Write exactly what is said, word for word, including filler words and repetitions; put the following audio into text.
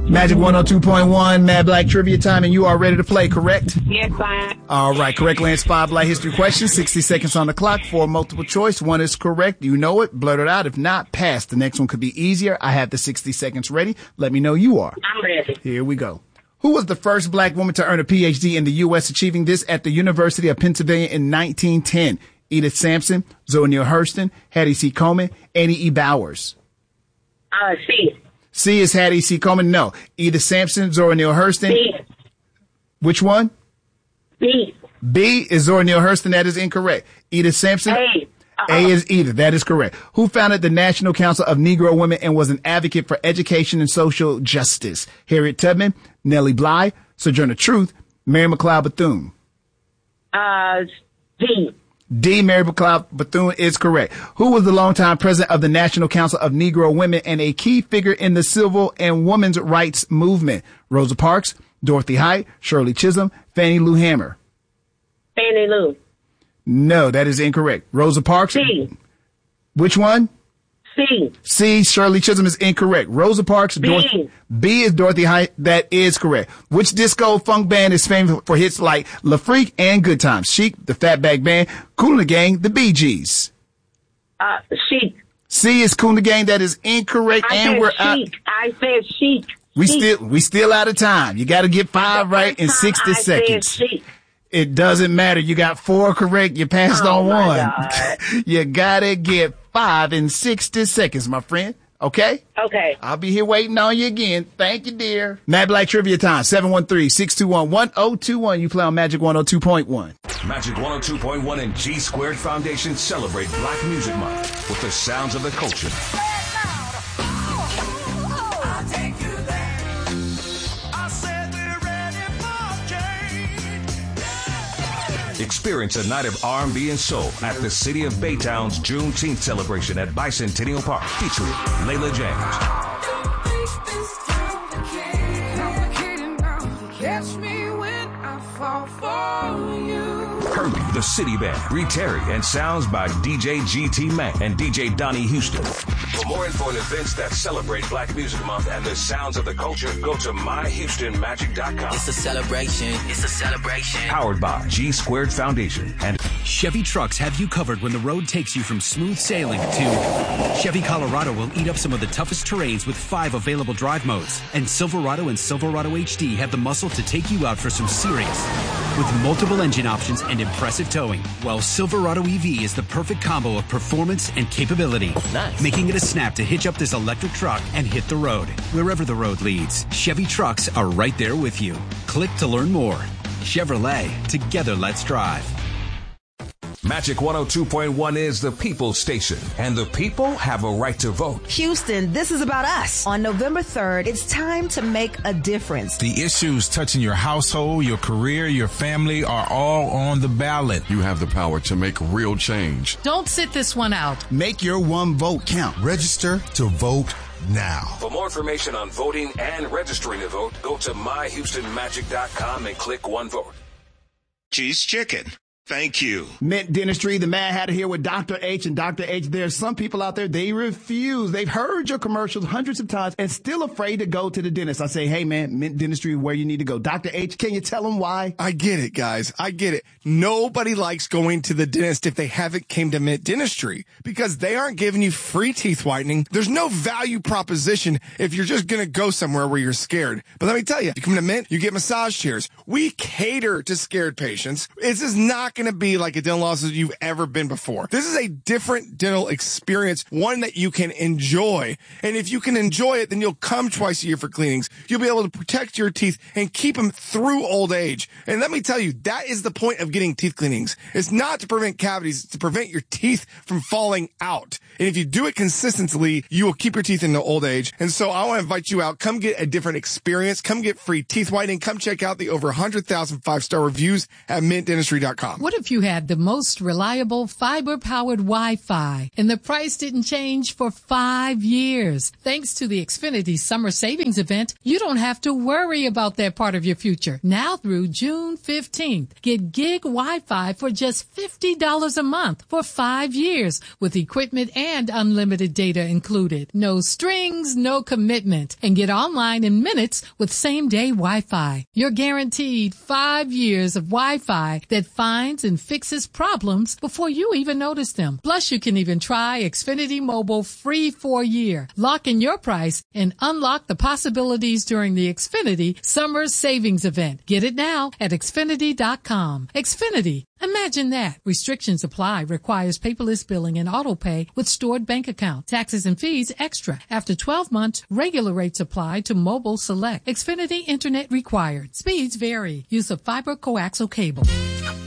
Magic one oh two point one, Mad Black Trivia Time, and you are ready to play, correct? Yes, I am. All right, correctly answer five Black History questions, sixty seconds on the clock for multiple choice. One is correct. You know it. Blurt it out. If not, pass. The next one could be easier. I have the sixty seconds ready. Let me know you are. I'm ready. Here we go. Who was the first black woman to earn a P H D in the U S, achieving this at the University of Pennsylvania in nineteen ten? Edith Sampson, Zora Neale Hurston, Hattie C. Coleman, Annie E. Bowers. Uh, C. C is Hattie C. Coleman. No. Edith Sampson, Zora Neale Hurston. B. Which one? B. B is Zora Neale Hurston. That is incorrect. Edith Sampson. A. Uh-uh. A is Edith. That is correct. Who founded the National Council of Negro Women and was an advocate for education and social justice? Harriet Tubman, Nellie Bly, Sojourner Truth, Mary McLeod Bethune. Uh, D. D, Mary McLeod Bethune is correct. Who was the longtime president of the National Council of Negro Women and a key figure in the civil and women's rights movement? Rosa Parks, Dorothy Height, Shirley Chisholm, Fannie Lou Hamer. Fannie Lou. No, that is incorrect. Rosa Parks. C. Which one? C. C, Shirley Chisholm is incorrect. Rosa Parks. B. Dorothy, B is Dorothy Height. That is correct. Which disco funk band is famous for hits like La Freak and Good Times? Chic, the Fatback Band, Kool and the Gang, the Bee Gees. Uh, Chic. C is Kool and the Gang. That is incorrect. I and said we're chic. out. I said chic. We chic. still, we still out of time. You got to get five The right in first time sixty I seconds. Said chic. It doesn't matter. You got four correct. You passed Oh, on my one. God. You gotta get five in sixty seconds, my friend. Okay? Okay. I'll be here waiting on you again. Thank you, dear. Mad Black Trivia Time, seven one three, six two one, one oh two one. You play on Magic one oh two point one. Magic one oh two point one and G Squared Foundation celebrate Black Music Month with the sounds of the culture. Experience a night of R and B and soul at the City of Baytown's Juneteenth celebration at Bicentennial Park, featuring Layla James, Kirby, the City Band, Ree Terry, and sounds by D J G T Mac and D J Donnie Houston. For more info and events that celebrate Black Music Month and the sounds of the culture, go to my houston magic dot com. It's a celebration. It's a celebration. Powered by G Squared Foundation and Chevy trucks have you covered when the road takes you from smooth sailing to Chevy Colorado will eat up some of the toughest terrains with five available drive modes. And Silverado and Silverado H D have the muscle to take you out for some serious with multiple engine options and impressive towing. While Silverado E V is the perfect combo of performance and capability. Nice. Making it a snap to hitch up this electric truck and hit the road. Wherever the road leads, Chevy trucks are right there with you. Click to learn more. Chevrolet, together let's drive. Magic one oh two point one is the People's Station, and the people have a right to vote. Houston, this is about us. On November third, it's time to make a difference. The issues touching your household, your career, your family are all on the ballot. You have the power to make real change. Don't sit this one out. Make your one vote count. Register to vote now. For more information on voting and registering to vote, go to my houston magic dot com and click one vote. Cheese Chicken. Thank you. Mint Dentistry, the Mad Hatter here with Doctor H. And Doctor H, there's some people out there, they refuse. They've heard your commercials hundreds of times and still afraid to go to the dentist. I say, hey, man, Mint Dentistry, where you need to go. Doctor H, can you tell them why? I get it, guys. I get it. Nobody likes going to the dentist if they haven't came to Mint Dentistry because they aren't giving you free teeth whitening. There's no value proposition if you're just going to go somewhere where you're scared. But let me tell you, you come to Mint, you get massage chairs. We cater to scared patients. This is not going to be like a dental office you've ever been before. This is a different dental experience, one that you can enjoy. And if you can enjoy it, then you'll come twice a year for cleanings. You'll be able to protect your teeth and keep them through old age. And let me tell you, that is the point of getting teeth cleanings. It's not to prevent cavities, it's to prevent your teeth from falling out. And if you do it consistently, you will keep your teeth into old age. And so I want to invite you out. Come get a different experience. Come get free teeth whitening. Come check out the over one hundred thousand five-star reviews at mint dentistry dot com. What if you had the most reliable fiber-powered Wi-Fi and the price didn't change for five years? Thanks to the Xfinity Summer Savings Event, you don't have to worry about that part of your future. Now through June fifteenth, get gig Wi-Fi for just fifty dollars a month for five years with equipment and unlimited data included. No strings, no commitment, and get online in minutes with same-day Wi-Fi. You're guaranteed five years of Wi-Fi that finds and fixes problems before you even notice them. Plus, you can even try Xfinity Mobile free for a year. Lock in your price and unlock the possibilities during the Xfinity Summer Savings Event. Get it now at Xfinity dot com. Xfinity. Imagine that. Restrictions apply. Requires paperless billing and auto pay with stored bank account. Taxes and fees extra. After twelve months, regular rates apply to mobile select. Xfinity Internet required. Speeds vary. Use of fiber coaxial cable.